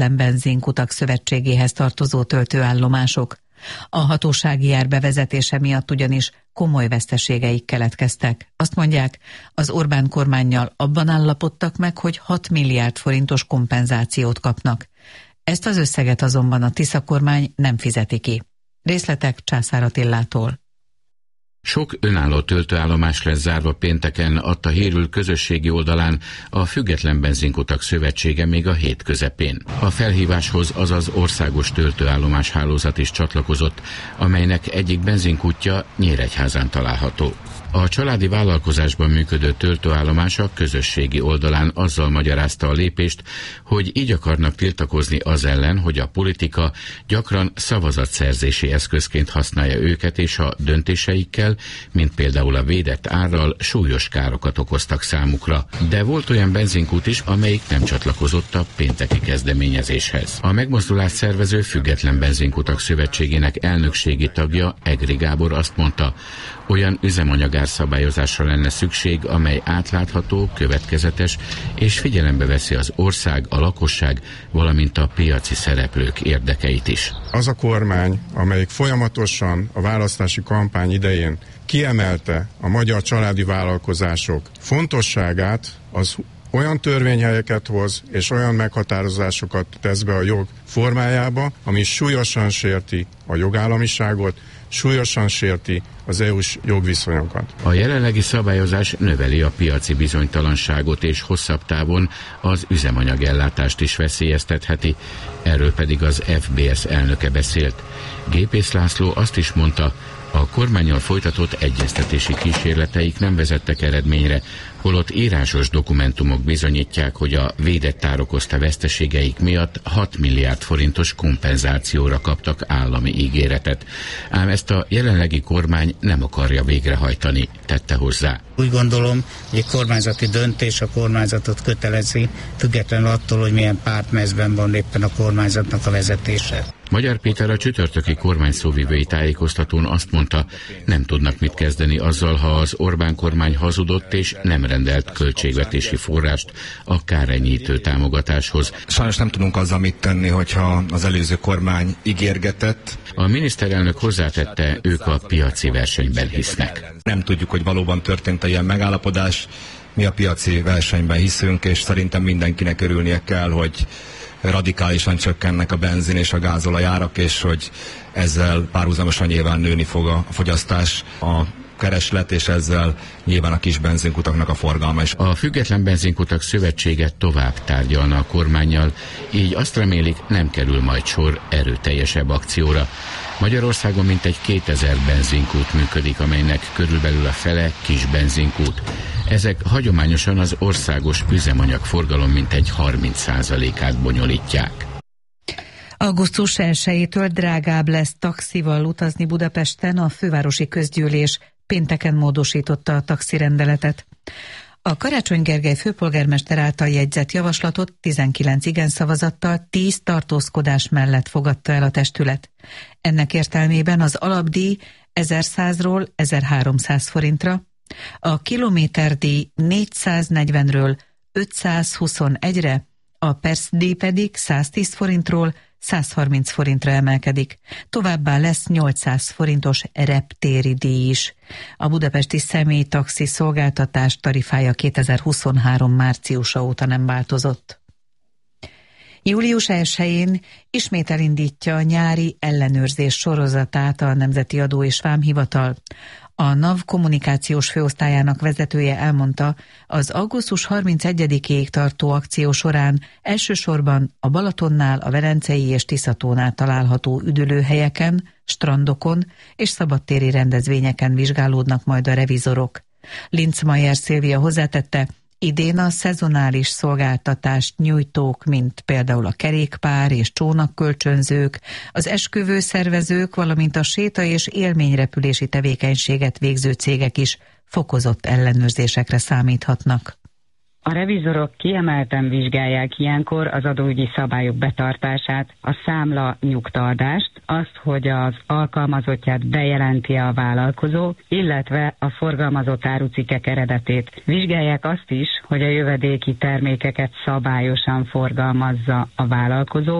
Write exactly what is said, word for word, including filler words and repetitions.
Független Benzinkutak Szövetségéhez tartozó töltőállomások. A hatósági ár bevezetése miatt ugyanis komoly veszteségeik keletkeztek. Azt mondják, az Orbán kormánnyal abban állapodtak meg, hogy hat milliárd forintos kompenzációt kapnak. Ezt az összeget azonban a Tisza kormány nem fizeti ki. Részletek Császár Attilától. Sok önálló töltőállomás lesz zárva pénteken, adta hírül közösségi oldalán a Független Benzinkutak Szövetsége még a hét közepén. A felhíváshoz azaz országos töltőállomás hálózat is csatlakozott, amelynek egyik benzinkútja Nyíregyházán található. A családi vállalkozásban működő töltőállomás a közösségi oldalán azzal magyarázta a lépést, hogy így akarnak tiltakozni az ellen, hogy a politika gyakran szavazatszerzési eszközként használja őket, és a döntéseikkel, mint például a védett árral, súlyos károkat okoztak számukra. De volt olyan benzinkút is, amelyik nem csatlakozott a pénteki kezdeményezéshez. A megmozdulást szervező Független Benzinkutak Szövetségének elnökségi tagja, Egri Gábor azt mondta, olyan üzemanyagárszabályozásra lenne szükség, amely átlátható, következetes és figyelembe veszi az ország, a lakosság, valamint a piaci szereplők érdekeit is. Az a kormány, amelyik folyamatosan a választási kampány idején kiemelte a magyar családi vállalkozások fontosságát, az olyan törvényhelyeket hoz, és olyan meghatározásokat tesz be a jog formájába, ami súlyosan sérti a jogállamiságot, súlyosan sérti az é u-s jogviszonyokat. A jelenlegi szabályozás növeli a piaci bizonytalanságot, és hosszabb távon az üzemanyagellátást is veszélyeztetheti. Erről pedig az ef bé es elnöke beszélt. Gépész László azt is mondta, a kormánnyal folytatott egyeztetési kísérleteik nem vezettek eredményre, holott írásos dokumentumok bizonyítják, hogy a védett ár okozta veszteségeik miatt hat milliárd forintos kompenzációra kaptak állami ígéretet. Ám ezt a jelenlegi kormány nem akarja végrehajtani, tette hozzá. Úgy gondolom, hogy egy kormányzati döntés a kormányzatot kötelezi, függetlenül attól, hogy milyen pártmezben van éppen a kormányzatnak a vezetése. Magyar Péter a csütörtöki kormány szóvivői tájékoztatón azt mondta, nem tudnak mit kezdeni azzal, ha az Orbán kormány hazudott és nem rendelt költségvetési forrást a kárenyhítő támogatáshoz. Sajnos nem tudunk azzal mit tenni, hogyha az előző kormány ígérgetett. A miniszterelnök hozzátette, ők a piaci versenyben hisznek. Nem tudjuk, hogy valóban történt ilyen megállapodás. Mi a piaci versenyben hiszünk, és szerintem mindenkinek örülnie kell, hogy radikálisan csökkennek a benzin és a gázolaj árak, és hogy ezzel párhuzamosan nyilván nőni fog a fogyasztás, a kereslet, és ezzel nyilván a kis benzinkutaknak a forgalma is. A Független Benzinkutak Szövetsége tovább tárgyalna a kormánnyal, így azt remélik, nem kerül majd sor erőteljesebb akcióra. Magyarországon mintegy kétezer benzinkút működik, amelynek körülbelül a fele kis benzinkút. Ezek hagyományosan az országos üzemanyagforgalom mintegy harminc százalékát bonyolítják. augusztus elsejétől drágább lesz taxival utazni Budapesten. A fővárosi közgyűlés pénteken módosította a taxirendeletet. A Karácsony Gergely főpolgármester által jegyzett javaslatot tizenkilenc igen szavazattal, tíz tartózkodás mellett fogadta el a testület. Ennek értelmében az alapdíj ezerszázról ezerháromszáz forintra, a kilométerdíj négyszáznegyvenről ötszázhuszonegyre, a percdíj pedig száztíz forintról százharminc forintra emelkedik. Továbbá lesz nyolcszáz forintos reptéri díj is. A budapesti személytaxi szolgáltatás tarifája kétezer-huszonhárom márciusa óta nem változott. július elsején ismét elindítja a nyári ellenőrzés sorozatát a Nemzeti Adó és Vámhivatal. A NAV kommunikációs főosztályának vezetője elmondta, az augusztus harmincegyedikéig tartó akció során elsősorban a Balatonnál, a Velencei és Tiszatónál található üdülőhelyeken, strandokon és szabadtéri rendezvényeken vizsgálódnak majd a revizorok. Linczmaier Szilvia hozzátette, idén a szezonális szolgáltatást nyújtók, mint például a kerékpár és csónakkölcsönzők, az esküvőszervezők, valamint a séta- és élményrepülési tevékenységet végző cégek is fokozott ellenőrzésekre számíthatnak. A revizorok kiemelten vizsgálják ilyenkor az adóügyi szabályok betartását, a számla nyugtaadást, azt, hogy az alkalmazottját bejelenti a vállalkozó, illetve a forgalmazott árucikkek eredetét. Vizsgálják azt is, hogy a jövedéki termékeket szabályosan forgalmazza a vállalkozó,